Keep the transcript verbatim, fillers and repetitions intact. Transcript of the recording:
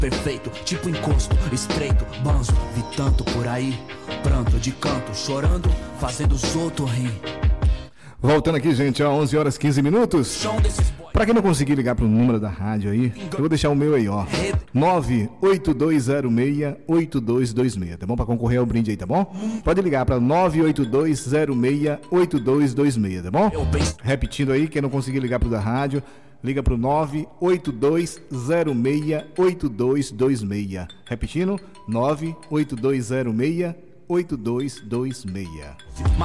perfeito, tipo encosto, estreito, banzo. Vi tanto por aí, pranto de canto, chorando, fazendo os outros rir. Voltando aqui, gente, ó, onze horas e quinze minutos. Pra quem não conseguir ligar pro número da rádio aí, eu vou deixar o meu aí, ó. nove oito dois zero seis oito dois dois seis, tá bom? Pra concorrer ao brinde aí, tá bom? Pode ligar pra nove oito dois zero seis oito dois dois seis, tá bom? Repetindo aí, quem não conseguir ligar pro da rádio, liga pro nove oito dois zero seis oito dois dois seis. Repetindo, nove oito dois zero seis oito dois dois seis.